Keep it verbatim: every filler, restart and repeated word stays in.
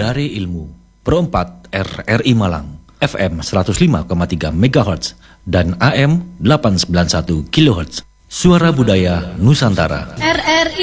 Dari Ilmu Pro empat R R I Malang F M seratus lima koma tiga megahertz dan A M delapan ratus sembilan puluh satu kilohertz. Suara Budaya Nusantara. R R I